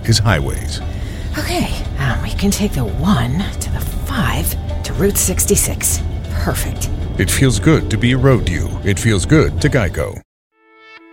is highways. Okay, we can take the 1 to the 5 to Route 66. Perfect. It feels good to be a road you. It feels good to Geico.